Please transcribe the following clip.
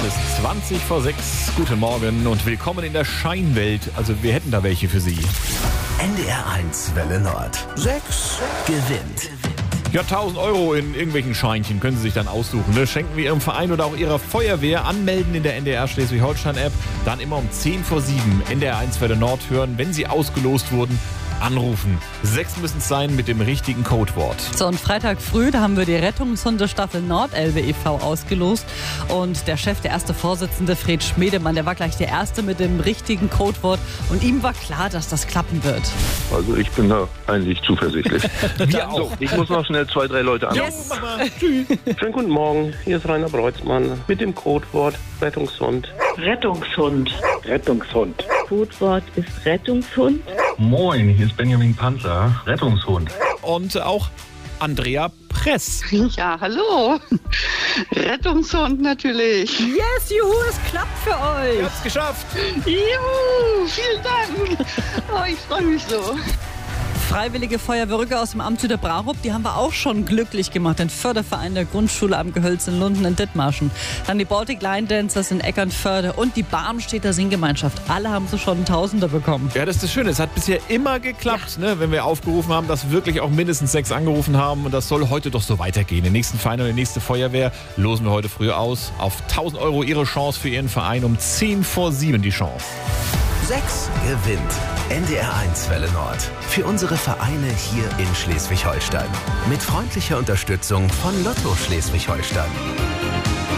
ist 20 vor 6. Guten Morgen und willkommen in der Scheinwelt. Also wir hätten da welche für Sie. NDR 1 Welle Nord. 6 gewinnt. Ja, 1.000 Euro in irgendwelchen Scheinchen können Sie sich dann aussuchen. Ne? Schenken wir Ihrem Verein oder auch Ihrer Feuerwehr. Anmelden in der NDR Schleswig-Holstein-App. Dann immer um 10 vor 7 NDR 1 Welle Nord hören. Wenn Sie ausgelost wurden, anrufen. 6 müssen es sein mit dem richtigen Codewort. So, und Freitag früh, da haben wir die Rettungshundestaffel Nordelbe e.V. ausgelost. Und der Chef, der erste Vorsitzende, Fred Schmedemann, der war gleich der Erste mit dem richtigen Codewort. Und ihm war klar, dass das klappen wird. Also ich bin da eigentlich zuversichtlich. Wir auch. So, ich muss noch schnell 2, 3 Leute anrufen. Yes. Mach mal. Tschüss. Schönen guten Morgen, hier ist Rainer Breutzmann mit dem Codewort Rettungshund. Rettungshund. Rettungshund. Codewort ist Rettungshund. Moin, hier ist Benjamin Panzer, Rettungshund. Und auch Andrea Press. Ja, hallo. Rettungshund natürlich. Yes, juhu, es klappt für euch. Ihr habt's geschafft. Juhu, vielen Dank. Oh, ich freue mich so. Freiwillige Feuerwehrrücke aus dem Amt Süderbrarup, die haben wir auch schon glücklich gemacht. Den Förderverein der Grundschule am Gehölz in Lunden in Dithmarschen. Dann die Baltic Line Dancers in Eckernförde und die Barmstädter Singgemeinschaft. Alle haben so schon einen Tausender bekommen. Ja, das ist das Schöne. Es hat bisher immer geklappt, ne? Wenn wir aufgerufen haben, dass wirklich auch mindestens 6 angerufen haben. Und das soll heute doch so weitergehen. Den nächsten Verein und die nächste Feuerwehr losen wir heute früh aus. Auf 1.000 Euro Ihre Chance für Ihren Verein. Um 10 vor 7 die Chance. 6 gewinnt. NDR 1 Welle Nord. Für unsere Vereine hier in Schleswig-Holstein. Mit freundlicher Unterstützung von Lotto Schleswig-Holstein.